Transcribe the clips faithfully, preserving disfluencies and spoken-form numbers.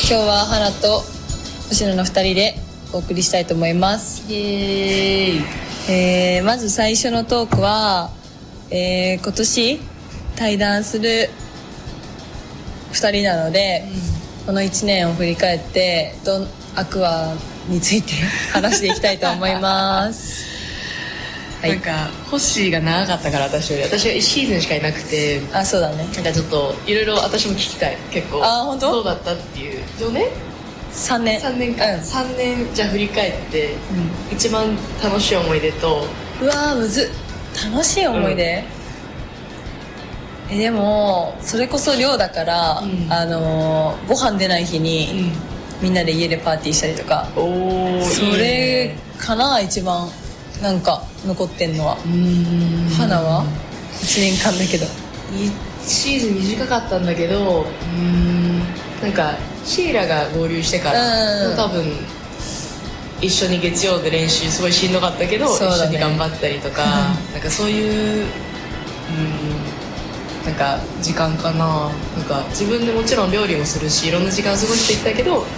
今日は花と星野のふたりでお送りしたいと思います。 イエーイ。 えー、まず最初のトークは、えー、今年対談するふたりなので、うん、このいちねんを振り返ってどんアクアについて話していきたいと思いますはい、なんかホッシーが長かったから私より私はいちシーズンしかいなくて、 あ、そうだね。 なんかちょっといろいろ私も聞きたい。結構あ、本当？ どうだったっていう。よねんさんねんさんねんか、うん、さんねんじゃあ振り返って、うん、一番楽しい思い出と、 うわーむずっ楽しい思い出、うん、えでもそれこそ寮だから、うん、あのー、ご飯出ない日に、うん、みんなで家でパーティーしたりとか、 おー、 それかな、一番なんか残ってんのは。うーん、花はいちねんかんだけどいちシーズン短かったんだけど、うーん、なんかシーラが合流してから、うん、多分一緒に月曜で練習すごいしんどかったけど、ね、一緒に頑張ったりとかなんかそういう、うん、なんか時間かな。なんか自分でもちろん料理もするしいろんな時間を過ごしてきたけど、うん、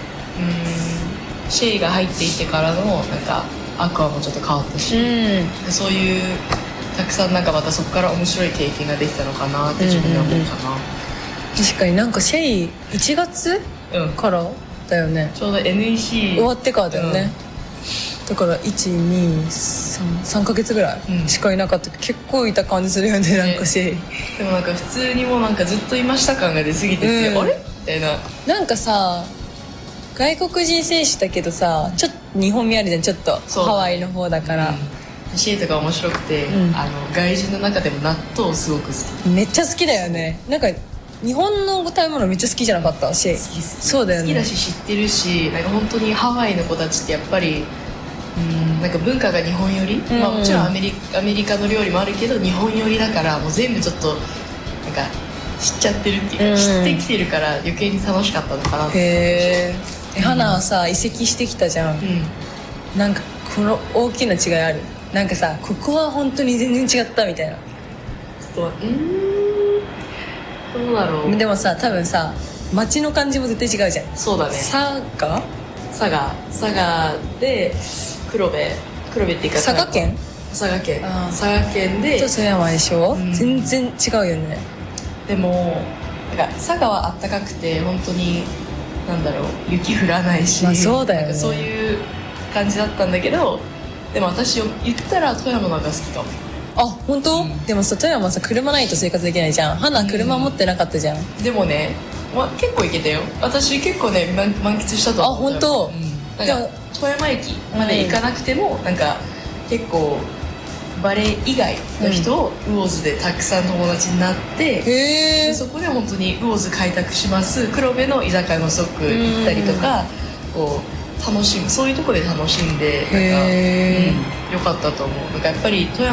シェイが入っていってからのなんかアクアもちょっと変わったし、うん、そういうたくさんなんかまたそこから面白い経験ができたのかなって自分で思うかな、うんうんうん、 確かになんかシェイいちがつ、うん、からだよね。 ちょうど エヌイーシー終わってからだよね、うん、だからいちにさんさんかげつぐらいしかいなかったけど、うん、結構いた感じするよね、なんかシェイ、 ね、でもなんか普通にもうなんかずっといました感が出過ぎてて、うん、あれみたいな。 なんかさ外国人選手だけどさちょっと日本味あるじゃん、ちょっとハワイの方だから、 うん、シェイとか面白くて、うん、あの外人の中でも納豆すごく好き。 めっちゃ好きだよね。なんか日本の食べ物めっちゃ好きじゃなかった？シェイ好き、そうだよね。 好きだし知ってるし、なんか本当にハワイの子たちってやっぱりうんなんか文化が日本寄り、うん、まあ、もちろんアメリ、アメリカの料理もあるけど日本寄りだからもう全部ちょっとなんか知っちゃってるっていうか、うん、知ってきてるから余計に楽しかったのかなって。 へえ。花はさ移籍してきたじゃん、うん、なんかこの大きな違いある？なんかさここは本当に全然違ったみたいな。 ちょっとうーんどうだろう。 でもさ多分さ街の感じも絶対違うじゃん。 そうだね。 佐賀佐賀佐賀で黒部黒部っていうか佐賀県佐賀県佐賀県で富山でしょ、うん、全然違うよね。 でもなんか佐賀はあったかくて本当になんだろう雪降らないし、 まあ、そうだよね。 なんかそういう感じだったんだけど、でも私言ったら富山の方が好きかも。 あ、本当？うん、でもさ富山さ車ないと生活できないじゃん。花車持ってなかったじゃん、うん、 でもね、ま、結構行けたよ。私結構ね満喫したと思う。 あ、本当？ うん、なんか富山駅まで行かなくても、うん、なんか結構バレエ以外の人をウオーズでたくさん友達になって、うん、へー、そこで本当にウオーズ開拓します黒部の居酒屋のすごく行ったりとか、うん、こう楽しむ、そういうところで楽しんでなんか、うん、よかったと思う。なんかやっぱり富山